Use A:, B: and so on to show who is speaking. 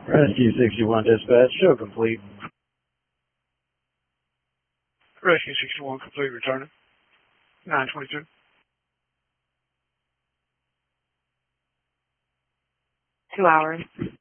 A: Rescue 61 dispatch, show complete.
B: Rescue 61 complete, returning. 922.
C: 2 hours.